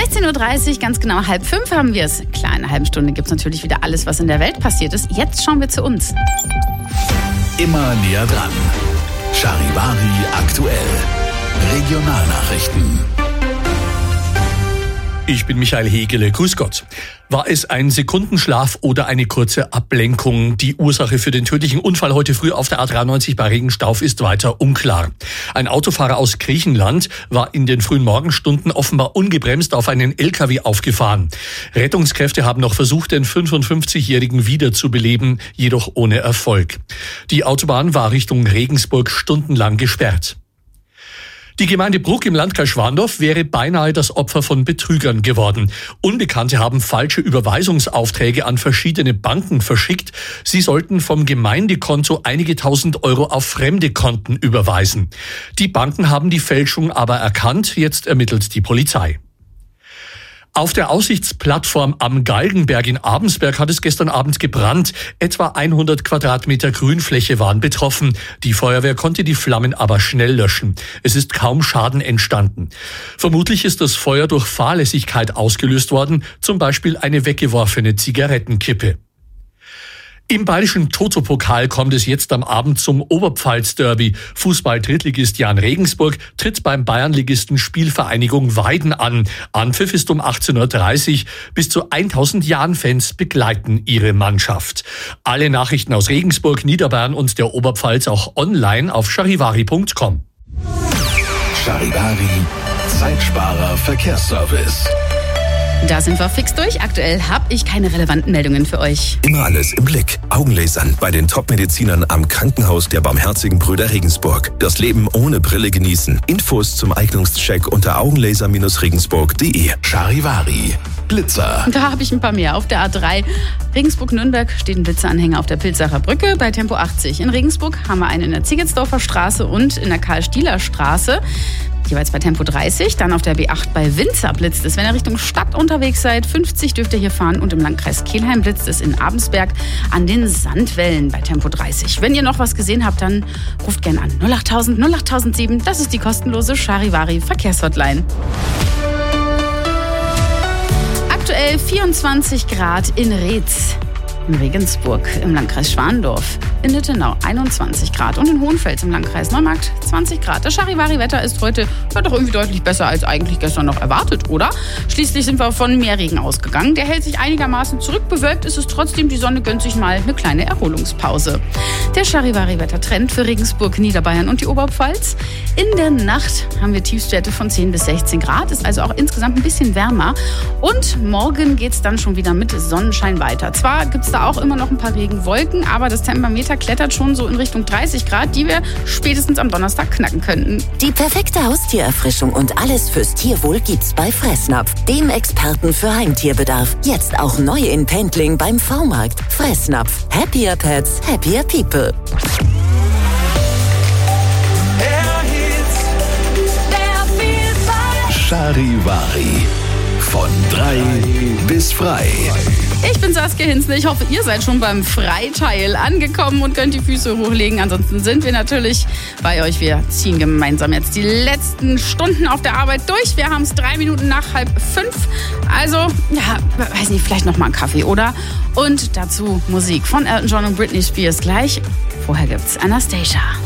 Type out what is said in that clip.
16.30 Uhr, ganz genau 4:30 haben wir es. Klar, in einer halben Stunde gibt es natürlich wieder alles, was in der Welt passiert ist. Jetzt schauen wir zu uns. Immer näher dran. Charivari aktuell. Regionalnachrichten. Ich bin Michael Hegele, grüß Gott. War es ein Sekundenschlaf oder eine kurze Ablenkung? Die Ursache für den tödlichen Unfall heute früh auf der A93 bei Regenstauf ist weiter unklar. Ein Autofahrer aus Griechenland war in den frühen Morgenstunden offenbar ungebremst auf einen LKW aufgefahren. Rettungskräfte haben noch versucht, den 55-Jährigen wiederzubeleben, jedoch ohne Erfolg. Die Autobahn war Richtung Regensburg stundenlang gesperrt. Die Gemeinde Bruck im Landkreis Schwandorf wäre beinahe das Opfer von Betrügern geworden. Unbekannte haben falsche Überweisungsaufträge an verschiedene Banken verschickt. Sie sollten vom Gemeindekonto einige tausend Euro auf fremde Konten überweisen. Die Banken haben die Fälschung aber erkannt. Jetzt ermittelt die Polizei. Auf der Aussichtsplattform am Galgenberg in Abensberg hat es gestern Abend gebrannt. Etwa 100 Quadratmeter Grünfläche waren betroffen. Die Feuerwehr konnte die Flammen aber schnell löschen. Es ist kaum Schaden entstanden. Vermutlich ist das Feuer durch Fahrlässigkeit ausgelöst worden, zum Beispiel eine weggeworfene Zigarettenkippe. Im bayerischen Toto-Pokal kommt es jetzt am Abend zum Oberpfalz-Derby. Fußball-Drittligist Jan Regensburg tritt beim Bayernligisten Spielvereinigung Weiden an. Anpfiff ist um 18.30 Uhr. Bis zu 1000 Jan-Fans begleiten ihre Mannschaft. Alle Nachrichten aus Regensburg, Niederbayern und der Oberpfalz auch online auf charivari.com. Charivari, Zeitsparer Verkehrsservice. Da sind wir fix durch. Aktuell habe ich keine relevanten Meldungen für euch. Immer alles im Blick. Augenlasern bei den Top-Medizinern am Krankenhaus der Barmherzigen Brüder Regensburg. Das Leben ohne Brille genießen. Infos zum Eignungscheck unter augenlaser-regensburg.de. Charivari, Blitzer. Da habe ich ein paar mehr. Auf der A3 Regensburg-Nürnberg steht ein Blitzeranhänger auf der Pilzacher Brücke bei Tempo 80. In Regensburg haben wir einen in der Ziegelsdorfer Straße und in der Karl-Stieler-Straße. Jeweils bei Tempo 30, dann auf der B8 bei Winzer blitzt es. Wenn ihr Richtung Stadt unterwegs seid, 50 dürft ihr hier fahren und im Landkreis Kelheim blitzt es in Abensberg an den Sandwellen bei Tempo 30. Wenn ihr noch was gesehen habt, dann ruft gerne an 08000 08007. Das ist die kostenlose Charivari Verkehrshotline. Aktuell 24 Grad in Reetz. In Regensburg im Landkreis Schwandorf, in Nittenau 21 Grad und in Hohenfels im Landkreis Neumarkt 20 Grad. Das Charivari-Wetter ist heute doch irgendwie deutlich besser als eigentlich gestern noch erwartet, oder? Schließlich sind wir von mehr Regen ausgegangen. Der hält sich einigermaßen zurück. Bewölkt ist es trotzdem. Die Sonne gönnt sich mal eine kleine Erholungspause. Der Charivari-Wetter-Trend für Regensburg, Niederbayern und die Oberpfalz. In der Nacht haben wir Tiefstwerte von 10 bis 16 Grad. Ist also auch insgesamt ein bisschen wärmer. Und morgen geht es dann schon wieder mit Sonnenschein weiter. Zwar gibt es da auch immer noch ein paar Regenwolken, aber das Thermometer klettert schon so in Richtung 30 Grad, die wir spätestens am Donnerstag knacken könnten. Die perfekte Haustiererfrischung und alles fürs Tierwohl gibt's bei Fressnapf, dem Experten für Heimtierbedarf. Jetzt auch neu in Pendling beim V-Markt. Fressnapf. Happier Pets, happier People. Charivari. Von 3 bis frei. Ich bin Saskia Hinzle. Ich hoffe, ihr seid schon beim Freiteil angekommen und könnt die Füße hochlegen. Ansonsten sind wir natürlich bei euch. Wir ziehen gemeinsam jetzt die letzten Stunden auf der Arbeit durch. Wir haben es 3 Minuten nach 4:30. Also, ja, weiß nicht, vielleicht noch mal einen Kaffee, oder? Und dazu Musik von Elton John und Britney Spears gleich. Vorher gibt's Anastasia.